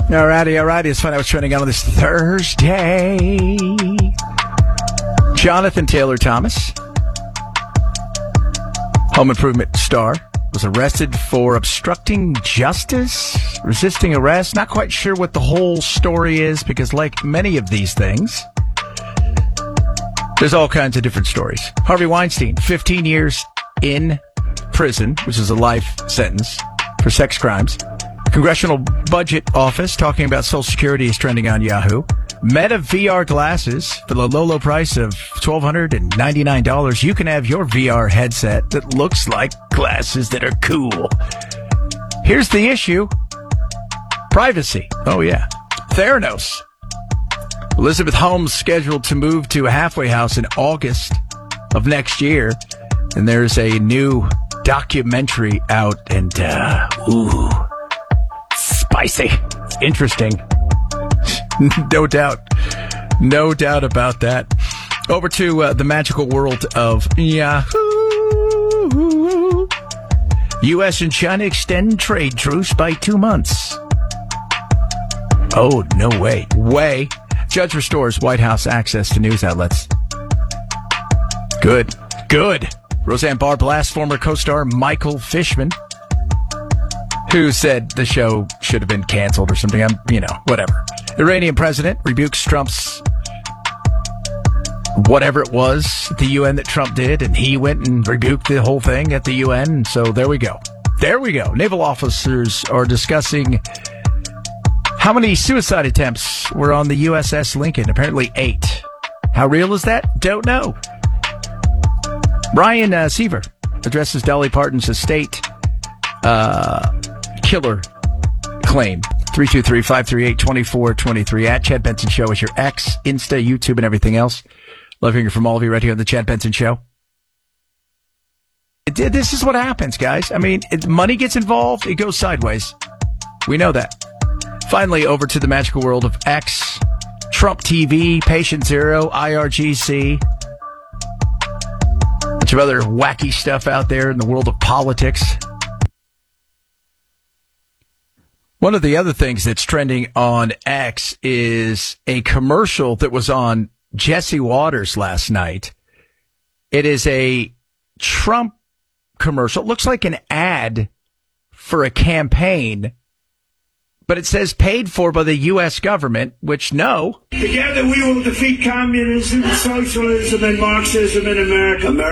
Alrighty. Let's find out what's trending on this Thursday. Jonathan Taylor Thomas, home improvement star, was arrested for obstructing justice, resisting arrest. Not quite sure what the whole story is because, like many of these things, there's all kinds of different stories. Harvey Weinstein, 15 years in prison, which is a life sentence for sex crimes. Congressional Budget Office talking about Social Security is trending on Yahoo. Meta VR glasses for the low price of $1,299. You can have your VR headset that looks like glasses that are cool. Here's the issue. Privacy. Oh, yeah. Theranos. Elizabeth Holmes scheduled to move to a halfway house in August of next year. And there's a new documentary out and, spicy. It's interesting. No doubt about that. Over to the magical world of Yahoo. U.S. and China extend trade truce by 2 months. Oh, no way. Judge restores White House access to news outlets. Good. Roseanne Barr blasts former co-star Michael Fishman, who said the show should have been canceled or something. Whatever. Iranian president rebukes Trump's whatever it was at the UN that Trump did, and he went and rebuked the whole thing at the UN. So there we go. Naval officers are discussing how many suicide attempts were on the USS Lincoln. Apparently 8. How real is that? Don't know. Brian Seaver addresses Dolly Parton's estate killer claim. 323-538-2423 at Chad Benson Show is your X, Insta, YouTube, and everything else. Love hearing from all of you right here on the Chad Benson Show. This is what happens, guys. I mean, money gets involved, it goes sideways. We know that. Finally, over to the magical world of X, Trump TV, Patient Zero, IRGC. Bunch of other wacky stuff out there in the world of politics. One of the other things that's trending on X is a commercial that was on Jesse Waters last night. It is a Trump commercial. It looks like an ad for a campaign, but it says paid for by the U.S. government, which no. Together we will defeat communism, socialism, and Marxism in America.